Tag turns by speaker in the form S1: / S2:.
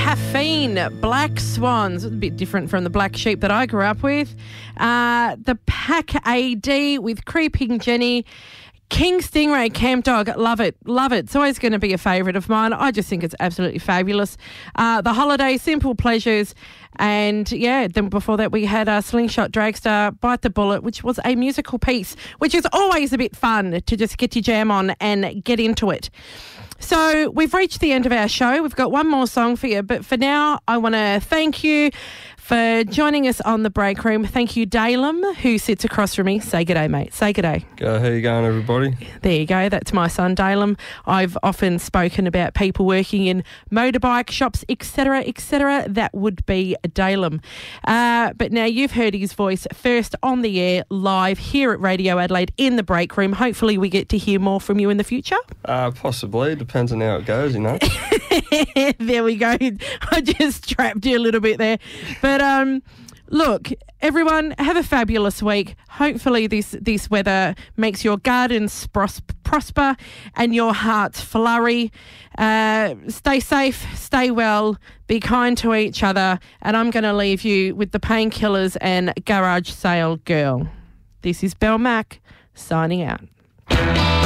S1: Caffeine, Black Swans, a bit different from the Black Sheep that I grew up with. The Pack AD with Creeping Jenny. King Stingray, Camp Dog, love it, love it. It's always going to be a favourite of mine. I just think it's absolutely fabulous. The Holiday, Simple Pleasures, and yeah, then before that we had Slingshot Dragster, Bite the Bullet, which was a musical piece, which is always a bit fun to just get your jam on and get into it. So we've reached the end of our show. We've got one more song for you, but for now I want to thank you for joining us on the break room. Thank you, Dalem, who sits across from me. Say g'day, mate. Say g'day.
S2: How you going, everybody?
S1: There you go. That's my son, Dalem. I've often spoken about people working in motorbike shops, etc., etc. That would be Dalem. But now you've heard his voice first on the air, live here at Radio Adelaide in the break room. Hopefully we get to hear more from you in the future.
S2: Possibly. Depends on how it goes, you know.
S1: There we go. I just trapped you a little bit there. But look, everyone, have a fabulous week. Hopefully this weather makes your gardens prosper and your hearts flurry. Stay safe, stay well, be kind to each other. And I'm going to leave you with the Painkillers and Garage Sale Girl. This is Belle Mac signing out.